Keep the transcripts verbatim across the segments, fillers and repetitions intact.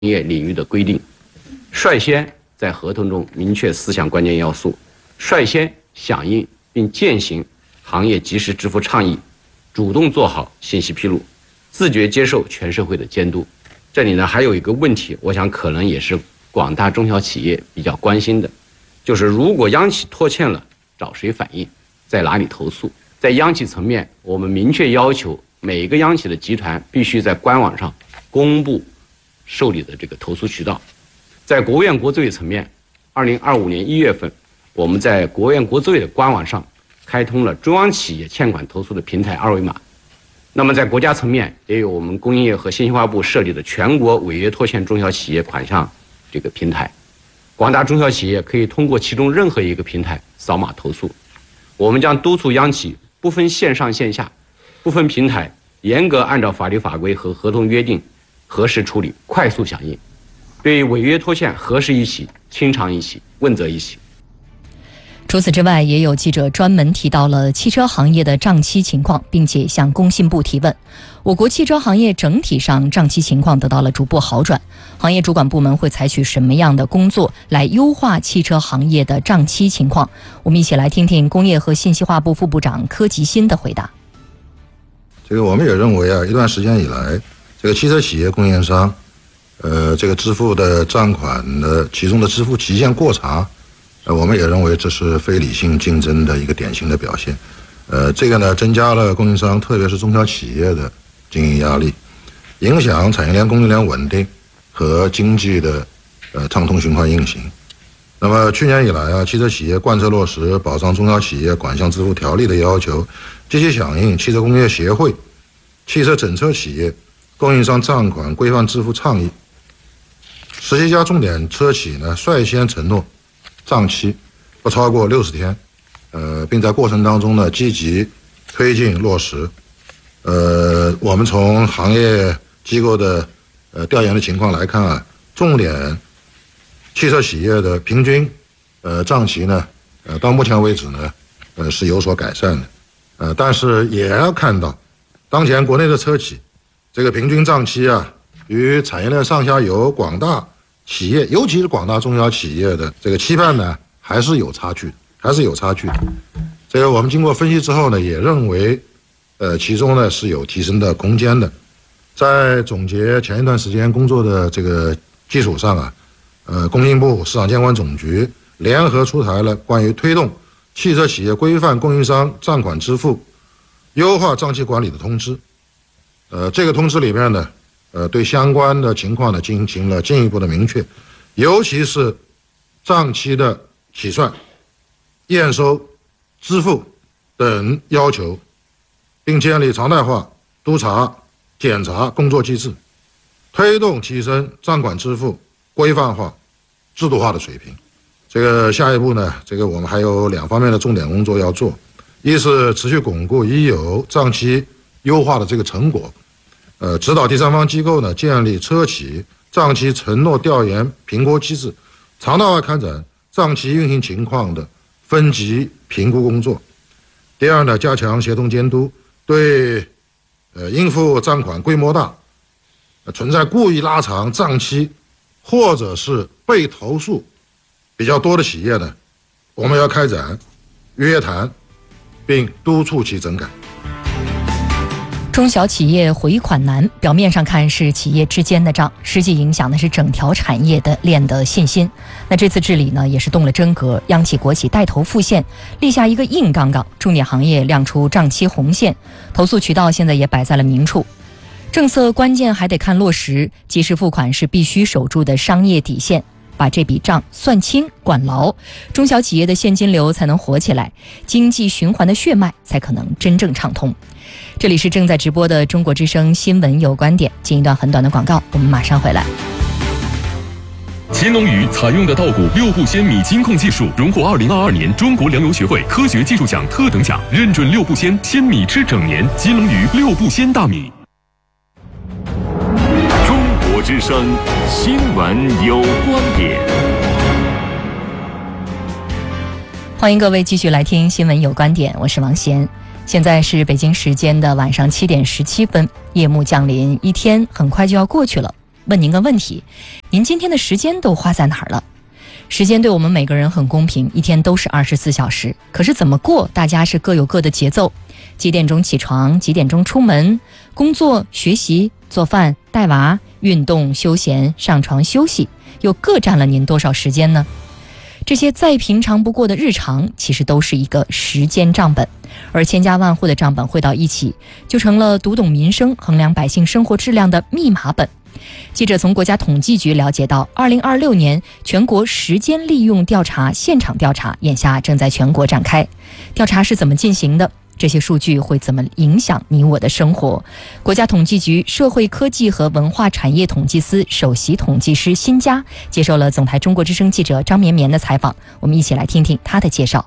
业领域的规定，率先在合同中明确四项关键要素，率先响应并践行行业即时支付倡议，主动做好信息披露，自觉接受全社会的监督。这里呢还有一个问题，我想可能也是广大中小企业比较关心的，就是如果央企拖欠了，找谁反映，在哪里投诉？在央企层面，我们明确要求每个央企的集团必须在官网上公布受理的这个投诉渠道。在国务院国资委层面，二零二五年一月份，我们在国务院国资委的官网上开通了中央企业欠款投诉的平台二维码。那么在国家层面，也有我们工业和信息化部设立的全国违约拖欠中小企业款项这个平台，广大中小企业可以通过其中任何一个平台扫码投诉。我们将督促央企不分线上线下，不分平台，严格按照法律法规和合同约定，核实处理，快速响应，对违约拖欠核实一起、清偿一起、问责一起。 除此之外，也有记者专门提到了汽车行业的账期情况，并且向工信部提问。我国汽车行业整体上账期情况得到了逐步好转，行业主管部门会采取什么样的工作来优化汽车行业的账期情况？我们一起来听听工业和信息化部副部长柯吉新的回答。 这个我们也认为啊，一段时间以来，这个汽车企业供应商，呃，这个支付的账款的其中的支付期限过长，呃，我们也认为这是非理性竞争的一个典型的表现。呃，这个呢，增加了供应商，特别是中小企业的经营压力，影响产业链供应链稳定和经济的呃畅通循环运行。那么去年以来啊，汽车企业贯彻落实保障中小企业款项支付条例的要求，积极响应汽车工业协会、汽车整车企业供应商账款规范支付倡议。十七家重点车企呢，率先承诺账期不超过六十天，呃，并在过程当中呢积极推进落实。呃，我们从行业机构的呃调研的情况来看啊，重点汽车企业的平均呃账期呢，呃到目前为止呢，呃是有所改善的，呃，但是也要看到，当前国内的车企这个平均账期啊，与产业链上下游广大企业，尤其是广大中小企业的这个期盼呢，还是有差距，还是有差距。这个我们经过分析之后呢，也认为，呃，其中呢是有提升的空间的。在总结前一段时间工作的这个基础上啊，呃，工信部、市场监管总局联合出台了关于推动汽车企业规范供应商账款支付、优化账期管理的通知。呃，这个通知里面呢，呃，对相关的情况呢进行了进一步的明确，尤其是账期的起算、验收、支付等要求，并建立常态化督查、检查工作机制，推动提升账款支付规范化、制度化的水平。这个下一步呢，这个我们还有两方面的重点工作要做，一是持续巩固已有账期优化的这个成果，呃，指导第三方机构呢建立车企账期承诺调研评估机制，常态化开展账期运行情况的分级评估工作。第二呢，加强协同监督，对呃应付账款规模大、呃、存在故意拉长账期或者是被投诉比较多的企业呢，我们要开展约谈，并督促其整改。 中小企业回款难，表面上看是企业之间的账，实际影响的是整条产业的链的信心。那这次治理呢，也是动了真格，央企国企带头复线，立下一个硬杠杠，重点行业亮出账期红线，投诉渠道现在也摆在了明处。政策关键还得看落实，及时付款是必须守住的商业底线。把这笔账算清管牢，中小企业的现金流才能活起来，经济循环的血脉才可能真正畅通。这里是正在直播的中国之声新闻有观点，进一段很短的广告，我们马上回来。 乾隆鱼采用的稻谷六步鲜米金控技术，荣获二零二二年中国粮油学会科学技术奖特等奖，认准六步鲜，鲜米吃整年。金龙鱼六步鲜大米。 中国之声新闻有观点， 欢迎各位继续来听新闻有观点，我是王贤。现在是北京时间的晚上七点十七分，夜幕降临，一天很快就要过去了。 问您个问题：您今天的时间都花在哪儿了？时间对我们每个人很公平，一天都是二十四小时，可是怎么过，大家是各有各的节奏。几点钟起床，几点钟出门，工作、学习、做饭、带娃、运动、休闲、上床休息，又各占了您多少时间呢？这些再平常不过的日常，其实都是一个时间账本，而千家万户的账本汇到一起，就成了读懂民生、衡量百姓生活质量的密码本。记者从国家统计局了解到，二零二六年全国时间利用调查现场调查眼下正在全国展开。调查是怎么进行的？这些数据会怎么影响你我的生活？国家统计局社会科技和文化产业统计司首席统计师辛佳接受了总台中国之声记者张绵绵的采访，我们一起来听听他的介绍。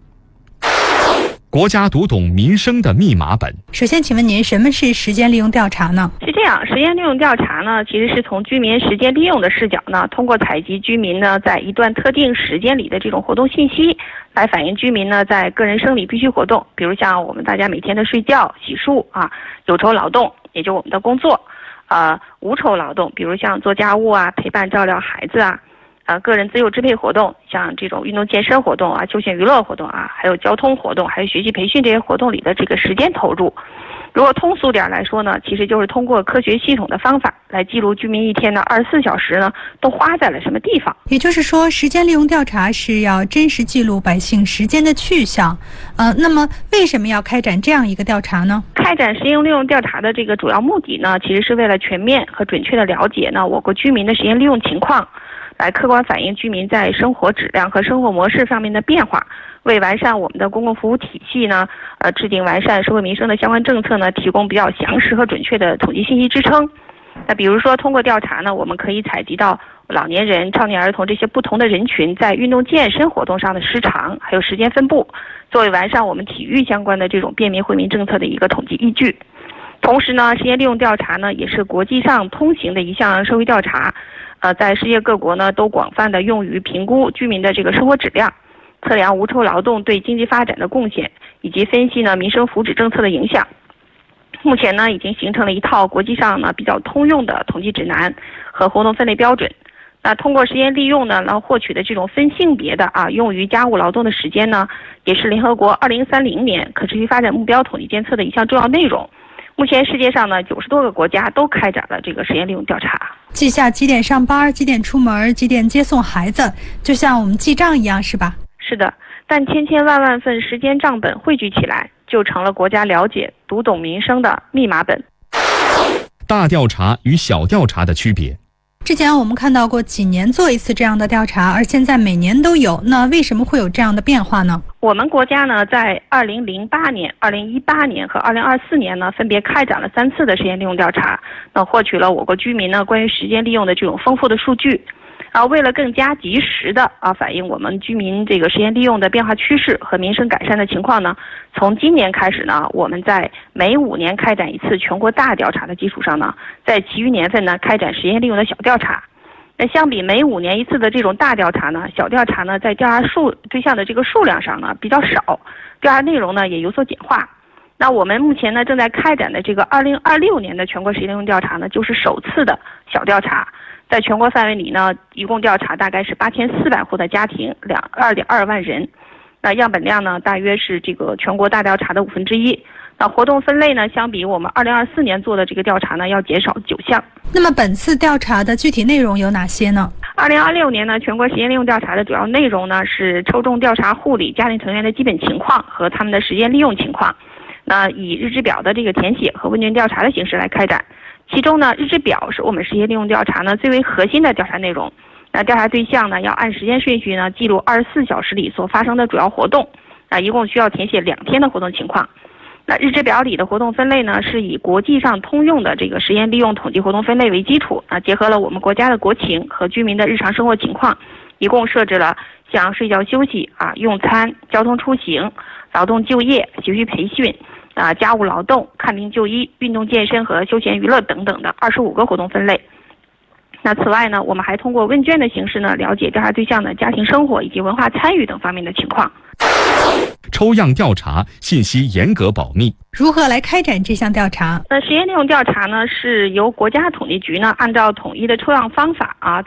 国家读懂民生的密码本。 首先请问您，什么是时间利用调查呢？ 是这样，时间利用调查呢，其实是从居民时间利用的视角呢，通过采集居民呢在一段特定时间里的这种活动信息，来反映居民呢在个人生理必需活动，比如像我们大家每天的睡觉、洗漱啊，有酬劳动，也就我们的工作，呃，无酬劳动，比如像做家务啊、陪伴照料孩子啊。呃，个人自由支配活动，像这种运动健身活动啊、休闲娱乐活动啊，还有交通活动，还有学习培训这些活动里的这个时间投入。如果通俗点来说呢，其实就是通过科学系统的方法来记录居民一天的二十四小时呢都花在了什么地方。 也就是说，时间利用调查是要真实记录百姓时间的去向。呃，那么为什么要开展这样一个调查呢？ 开展时间利用调查的这个主要目的呢，其实是为了全面和准确的了解呢我国居民的时间利用情况，来客观反映居民在生活质量和生活模式方面的变化，为完善我们的公共服务体系呢，呃，制定完善社会民生的相关政策呢，提供比较详实和准确的统计信息支撑。那比如说，通过调查呢，我们可以采集到老年人、少年儿童这些不同的人群在运动健身活动上的时长，还有时间分布，作为完善我们体育相关的这种便民惠民政策的一个统计依据。同时呢，时间利用调查呢，也是国际上通行的一项社会调查。呃，在世界各国呢，都广泛的用于评估居民的这个生活质量，测量无酬劳动对经济发展的贡献，以及分析呢民生福祉政策的影响。目前呢，已经形成了一套国际上呢比较通用的统计指南和活动分类标准。那通过时间利用呢，然后获取的这种分性别的啊用于家务劳动的时间呢，也是联合国二零三零年可持续发展目标统计监测的一项重要内容。目前世界上呢，九十多个国家都开展了这个时间利用调查。 记下几点上班、几点出门、几点接送孩子，就像我们记账一样，是吧？ 是的，但千千万万份时间账本汇聚起来，就成了国家了解、读懂民生的密码本。 大调查与小调查的区别。 之前我们看到过几年做一次这样的调查，而现在每年都有，那为什么会有这样的变化呢？ 我们国家呢，在二零零八年、二零一八年和二零二四年呢，分别开展了三次的时间利用调查，那获取了我国居民呢关于时间利用的这种丰富的数据。啊，为了更加及时的啊反映我们居民这个时间利用的变化趋势和民生改善的情况呢，从今年开始呢，我们在每五年开展一次全国大调查的基础上呢，在其余年份呢开展时间利用的小调查。那相比每五年一次的这种大调查呢，小调查呢在调查数对象的这个数量上呢比较少，调查内容呢也有所简化。那我们目前呢正在开展的这个二零二六年的全国时间利用调查呢，就是首次的小调查。在全国范围里呢，一共调查大概是八千四百户的家庭，两二点二万人。那样本量呢，大约是这个全国大调查的五分之一。那活动分类呢，相比我们二零二四年做的这个调查呢，要减少九项。 那么本次调查的具体内容有哪些呢？ 二零二六年呢，全国时间利用调查的主要内容呢是抽中调查户里家庭成员的基本情况和他们的时间利用情况。那以日志表的这个填写和问卷调查的形式来开展。其中呢，日志表是我们时间利用调查呢最为核心的调查内容。那调查对象呢，要按时间顺序呢记录二十四小时里所发生的主要活动。那一共需要填写两天的活动情况。那日志表里的活动分类呢，是以国际上通用的这个时间利用统计活动分类为基础，啊，结合了我们国家的国情和居民的日常生活情况，一共设置了像睡觉休息啊、用餐、交通出行、劳动就业、学习培训。啊，家务劳动、看病就医、运动健身和休闲娱乐等等的二十五个活动分类。那此外呢，我们还通过问卷的形式呢，了解调查对象的家庭生活以及文化参与等方面的情况。 抽样调查信息严格保密。 如何来开展这项调查？ 呃，实验利用调查呢，是由国家统计局呢按照统一的抽样方法啊，